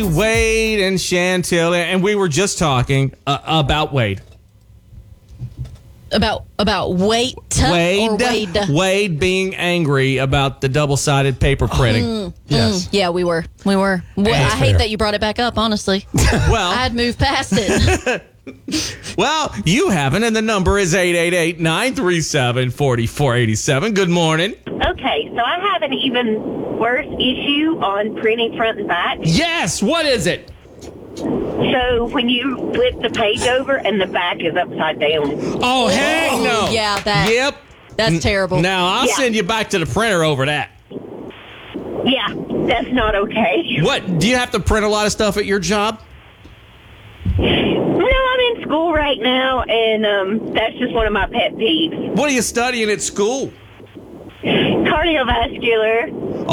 Wade and Chantel, and we were just talking about Wade. About weight or Wade? Wade being angry about the double-sided paper printing. Yes. Yeah, we were. Well, I hate that you brought it back up, honestly. Well, I had moved past it. well, you haven't, and the number is 888-937-4487. Good morning. Okay, so I have an even worse issue on printing front and back. Yes, what is it? So when you flip the page over and the back is upside down. Oh, heck no. Yeah, Yep. that's terrible. Now, I'll send you back to the printer over that. Yeah, that's not okay. What, do you have to print a lot of stuff at your job? No, I'm in school right now, and that's just one of my pet peeves. What are you studying at school? Cardiovascular.